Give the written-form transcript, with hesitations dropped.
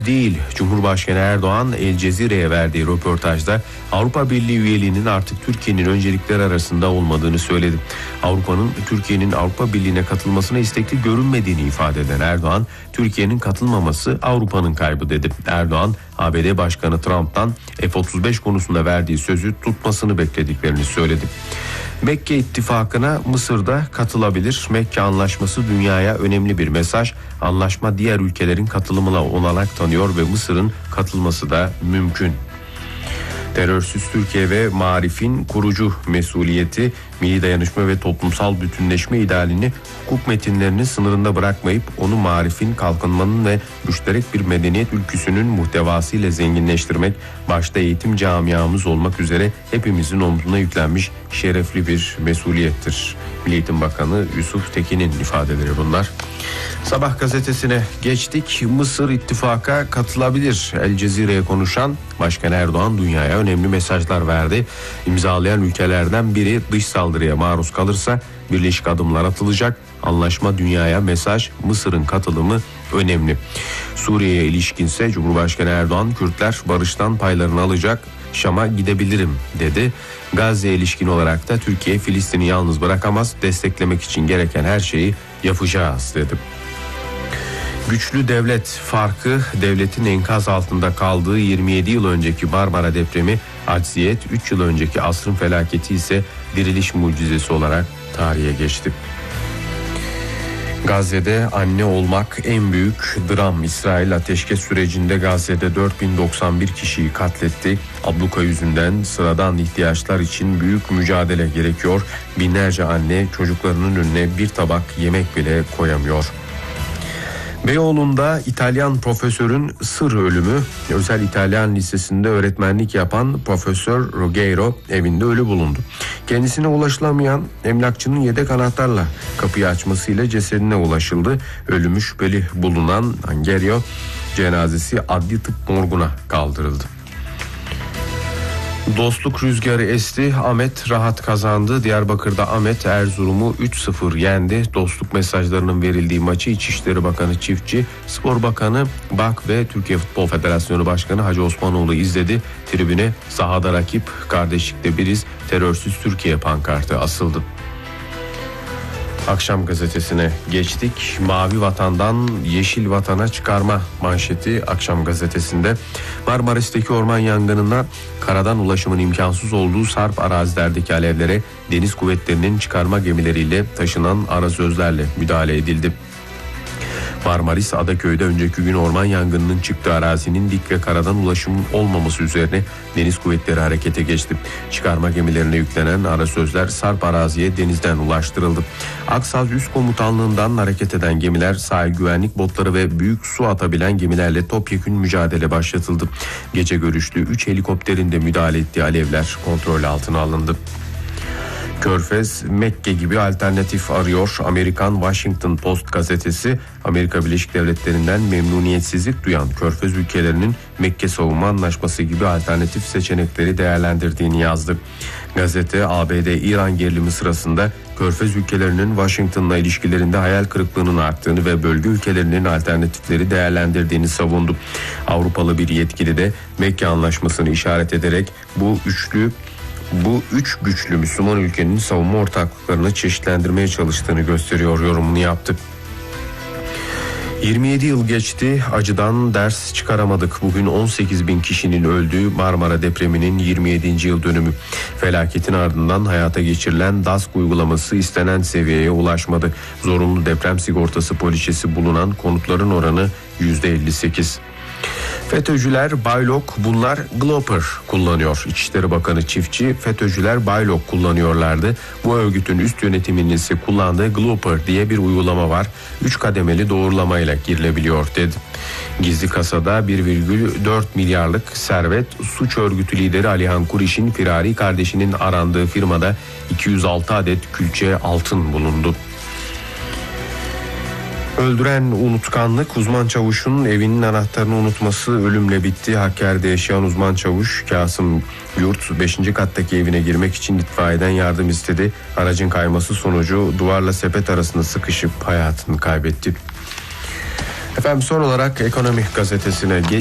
değil. Cumhurbaşkanı Erdoğan El Cezire'ye verdiği röportajda Avrupa Birliği üyeliğinin artık Türkiye'nin öncelikleri arasında olmadığını söyledi. Türkiye'nin Avrupa Birliği'ne katılmasına istekli görünmediğini ifade eden Erdoğan, Türkiye'nin katılmaması Avrupa'nın kaybı dedi. Erdoğan, ABD Başkanı Trump'tan F-35 konusunda verdiği sözü tutmasını beklediklerini söyledi. Mekke ittifakına Mısır da katılabilir. Mekke Anlaşması dünyaya önemli bir mesaj. Anlaşma diğer ülkelerin katılımına olanak tanıyor ve Mısır'ın katılması da mümkün. Terörsüz Türkiye ve Maarif'in kurucu mesuliyeti, milli dayanışma ve toplumsal bütünleşme idealini hukuk metinlerinin sınırında bırakmayıp onu Maarif'in, kalkınmanın ve müşterek bir medeniyet ülküsünün muhtevasıyla zenginleştirmek, başta eğitim camiamız olmak üzere hepimizin omzuna yüklenmiş şerefli bir mesuliyettir. Milli Eğitim Bakanı Yusuf Tekin'in ifadeleri bunlar. Sabah gazetesine geçtik. Mısır ittifaka katılabilir. El Cezire'ye konuşan Başkan Erdoğan dünyaya önemli mesajlar verdi. İmzalayan ülkelerden biri dış saldırıya maruz kalırsa birleşik adımlar atılacak. Anlaşma dünyaya mesaj, Mısır'ın katılımı önemli. Suriye'ye ilişkinse Cumhurbaşkanı Erdoğan, Kürtler barıştan paylarını alacak, Şam'a gidebilirim dedi. Gazze'ye ilişkin olarak da Türkiye Filistin'i yalnız bırakamaz, desteklemek için gereken her şeyi yapacağız dedi. Güçlü devlet farkı, devletin enkaz altında kaldığı 27 yıl önceki Marmara depremi, acziyet 3 yıl önceki asrın felaketi ise diriliş mucizesi olarak tarihe geçti. Gazze'de anne olmak en büyük dram. İsrail ateşkes sürecinde Gazze'de 4091 kişiyi katletti. Abluka yüzünden sıradan ihtiyaçlar için büyük mücadele gerekiyor. Binlerce anne çocuklarının önüne bir tabak yemek bile koyamıyor. Beyoğlu'nda İtalyan profesörün sır ölümü. Özel İtalyan Lisesi'nde öğretmenlik yapan Profesör Ruggiero evinde ölü bulundu. Kendisine ulaşılamayan emlakçının yedek anahtarla kapıyı açmasıyla cesedine ulaşıldı. Ölümü şüpheli bulunan Angerio cenazesi adli tıp morguna kaldırıldı. Dostluk rüzgarı esti, Ahmet rahat kazandı. Diyarbakır'da Ahmet Erzurum'u 3-0 yendi. Dostluk mesajlarının verildiği maçı İçişleri Bakanı Çiftçi, Spor Bakanı Bak ve Türkiye Futbol Federasyonu Başkanı Hacı Osmanoğlu izledi. Tribüne sahada rakip, kardeşlikte biriz, terörsüz Türkiye pankartı asıldı. Akşam gazetesine geçtik. Mavi vatandan yeşil vatana çıkarma manşeti Akşam gazetesinde. Marmaris'teki orman yangınına karadan ulaşımın imkansız olduğu sarp arazilerdeki alevlere deniz kuvvetlerinin çıkarma gemileriyle taşınan arazözlerle müdahale edildi. Marmaris Adaköy'de önceki gün orman yangınının çıktığı arazinin dik ve karadan ulaşımın olmaması üzerine deniz kuvvetleri harekete geçti. Çıkarma gemilerine yüklenen arazözler sarp araziye denizden ulaştırıldı. Aksaz Üst Komutanlığından hareket eden gemiler, sahil güvenlik botları ve büyük su atabilen gemilerle topyekün mücadele başlatıldı. Gece görüşlü 3 helikopterin de müdahale ettiği alevler kontrol altına alındı. Körfez, Mekke gibi alternatif arıyor. Amerikan Washington Post gazetesi, Amerika Birleşik Devletleri'nden memnuniyetsizlik duyan Körfez ülkelerinin Mekke Savunma Anlaşması gibi alternatif seçenekleri değerlendirdiğini yazdı. Gazete, ABD-İran gerilimi sırasında Körfez ülkelerinin Washington'la ilişkilerinde hayal kırıklığının arttığını ve bölge ülkelerinin alternatifleri değerlendirdiğini savundu. Avrupalı bir yetkili de Mekke Anlaşması'nı işaret ederek bu üç güçlü Müslüman ülkenin savunma ortaklıklarını çeşitlendirmeye çalıştığını gösteriyor yorumunu yaptı. 27 yıl geçti, acıdan ders çıkaramadık. Bugün 18 bin kişinin öldüğü Marmara depreminin 27. yıl dönümü. Felaketin ardından hayata geçirilen DASK uygulaması istenen seviyeye ulaşmadı. Zorunlu deprem sigortası poliçesi bulunan konutların oranı %58. FETÖ'cüler Baylok, bunlar Glopper kullanıyor. İçişleri Bakanı Çiftçi, FETÖ'cüler Baylok kullanıyorlardı. Bu örgütün üst yönetiminin ise kullandığı Glopper diye bir uygulama var. 3 kademeli doğrulamayla girilebiliyor dedi. Gizli kasada 1,4 milyarlık servet, suç örgütü lideri Alihan Kuriş'in firari kardeşinin arandığı firmada 206 adet külçe altın bulundu. Öldüren unutkanlık, uzman çavuşun evinin anahtarını unutması ölümle bitti. Hakkari'de yaşayan uzman çavuş Kasım Yurt 5. kattaki evine girmek için itfaiyeden yardım istedi. Aracın kayması sonucu duvarla sepet arasında sıkışıp hayatını kaybetti. Efendim son olarak Ekonomi Gazetesi'ne